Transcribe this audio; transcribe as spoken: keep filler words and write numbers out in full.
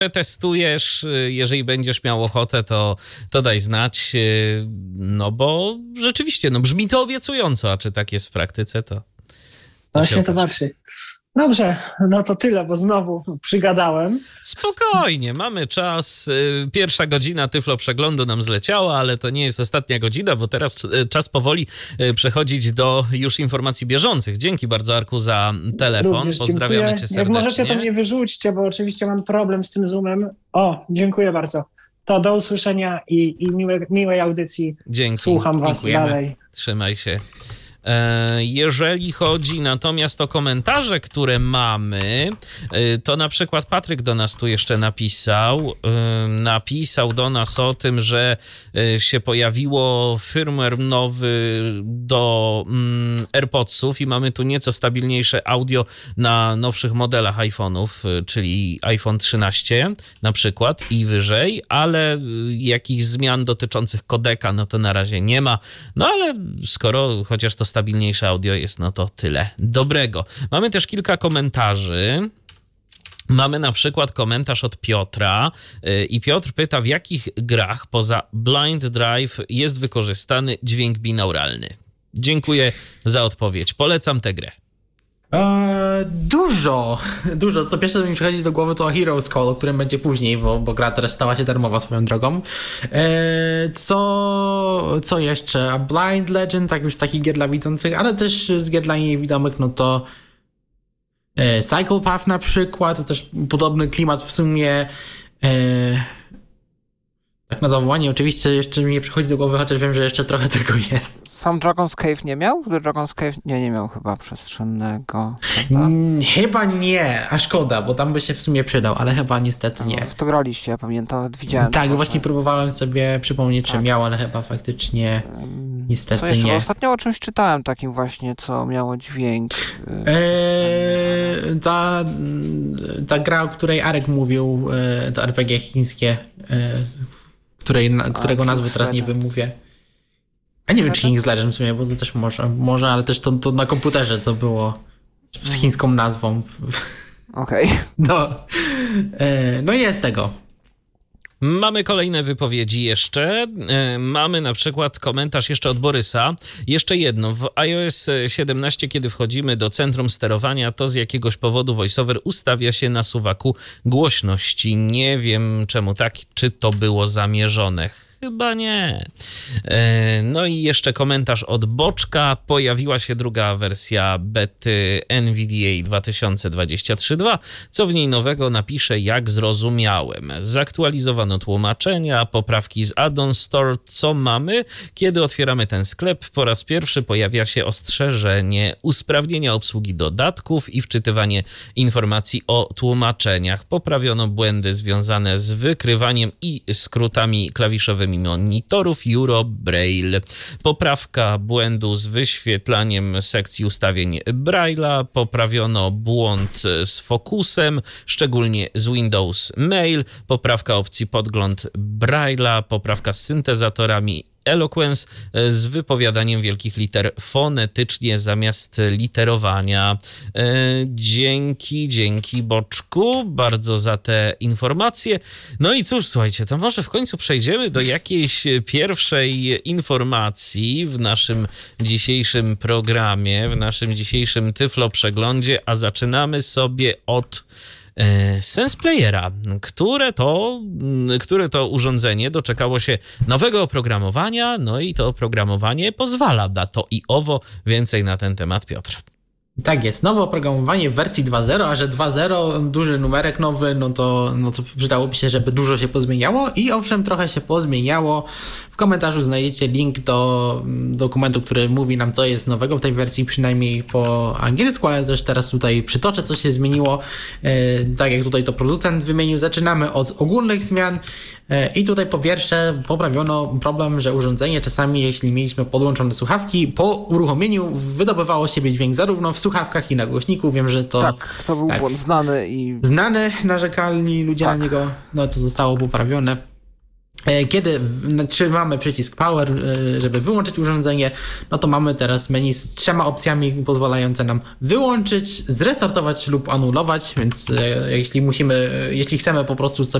testujesz, jeżeli będziesz miał ochotę, to, to daj znać, no bo rzeczywiście, no brzmi to obiecująco, a czy tak jest w praktyce, to... to Właśnie to patrzy. Dobrze, no to tyle, bo znowu przygadałem. Spokojnie, mamy czas. Pierwsza godzina Tyflo Przeglądu nam zleciała, ale to nie jest ostatnia godzina, bo teraz czas powoli przechodzić do już informacji bieżących. Dzięki bardzo, Arku, za telefon. Również pozdrawiamy dziękuję. cię serdecznie. Jak możecie, to mnie wyrzućcie, bo oczywiście mam problem z tym Zoomem. O, dziękuję bardzo. To do usłyszenia i, i miłe, miłej audycji. Dzięki. Słucham was Dziękujemy. dalej. Trzymaj się. Jeżeli chodzi natomiast o komentarze, które mamy, to na przykład Patryk do nas tu jeszcze napisał, napisał do nas o tym, że się pojawiło firmware nowy do AirPodsów i mamy tu nieco stabilniejsze audio na nowszych modelach iPhone'ów, czyli iPhone trzynaście na przykład i wyżej, ale jakichś zmian dotyczących kodeka, no to na razie nie ma, no ale skoro chociaż to stabilniejsze audio jest, no to tyle dobrego. Mamy też kilka komentarzy. Mamy na przykład komentarz od Piotra i Piotr pyta, w jakich grach poza Blind Drive jest wykorzystany dźwięk binauralny. Dziękuję za odpowiedź. Polecam tę grę. Eee, dużo, dużo. Co pierwsze, co mi przychodzi do głowy, to Heroes Call, o którym będzie później, bo, bo gra teraz stała się darmowa swoją drogą. Eee, co, co jeszcze? A Blind Legend, tak już z takich gier dla widzących, ale też z gier dla niewidomych, no to e, Psychopath na przykład, to też podobny klimat w sumie. E, tak na zawołanie oczywiście jeszcze mi nie przychodzi do głowy, chociaż wiem, że jeszcze trochę tego jest. Sam Dragon's Cave nie miał? Dragon's Cave nie, nie miał chyba przestrzennego. Hmm, chyba nie, a szkoda, bo tam by się w sumie przydał, ale chyba niestety nie. W to graliście, ja pamiętam, nawet widziałem. Tak, właśnie próbowałem sobie przypomnieć, tak. czy miał, ale chyba faktycznie niestety co jeszcze? nie. Ostatnio o czymś czytałem takim właśnie, co miało dźwięk. Eee, ta, ta gra, o której Arek mówił, to R P G chińskie, której, którego nazwy teraz nie wymówię. A nie wiem, czy King's Legend w sumie, bo to też może, może ale też to, to na komputerze, co było z chińską nazwą. Okej. Okay. No, no jest tego. Mamy kolejne wypowiedzi jeszcze. Mamy na przykład komentarz jeszcze od Borysa. Jeszcze jedno. W iOS siedemnaście, kiedy wchodzimy do centrum sterowania, to z jakiegoś powodu VoiceOver ustawia się na suwaku głośności. Nie wiem czemu tak, czy to było zamierzone. Chyba nie. No i jeszcze komentarz od Boczka. Pojawiła się druga wersja bety N V D A dwa tysiące dwadzieścia trzy dwa. Co w niej nowego, napiszę jak zrozumiałem. Zaktualizowano tłumaczenia, poprawki z Add-on Store. Co mamy? Kiedy otwieramy ten sklep, po raz pierwszy pojawia się ostrzeżenie usprawnienia obsługi dodatków i wczytywanie informacji o tłumaczeniach. Poprawiono błędy związane z wykrywaniem i skrótami klawiszowymi monitorów Euro Braille. Poprawka błędu z wyświetlaniem sekcji ustawień Braille'a. Poprawiono błąd z fokusem, szczególnie z Windows Mail. Poprawka opcji podgląd Braille'a. Poprawka z syntezatorami Eloquence z wypowiadaniem wielkich liter fonetycznie zamiast literowania. Dzięki, dzięki Boczku bardzo za te informacje. No i cóż, słuchajcie, to może w końcu przejdziemy do jakiejś pierwszej informacji w naszym dzisiejszym programie, w naszym dzisiejszym Tyflo Przeglądzie, a zaczynamy sobie od SensePlayera, które to, które to urządzenie doczekało się nowego oprogramowania, no i to oprogramowanie pozwala na to i owo. Więcej na ten temat Piotr. Tak jest, nowe oprogramowanie w wersji dwa zero, a że dwa zero, duży numerek nowy, no to, no to przydałoby się, żeby dużo się pozmieniało i owszem, trochę się pozmieniało. W komentarzu znajdziecie link do dokumentu, który mówi nam, co jest nowego w tej wersji, przynajmniej po angielsku, ale też teraz tutaj przytoczę, co się zmieniło. Tak jak tutaj to producent wymienił, zaczynamy od ogólnych zmian i tutaj po pierwsze poprawiono problem, że urządzenie czasami, jeśli mieliśmy podłączone słuchawki, po uruchomieniu wydobywało z siebie dźwięk zarówno w słuchawkach i na głośniku. Wiem, że to... Tak, to był tak, błąd znany i... Znany, narzekali ludzie tak na niego, no to zostało poprawione. Kiedy trzymamy przycisk Power, żeby wyłączyć urządzenie, no to mamy teraz menu z trzema opcjami pozwalające nam wyłączyć, zrestartować lub anulować, więc jeśli musimy, jeśli chcemy po prostu sobie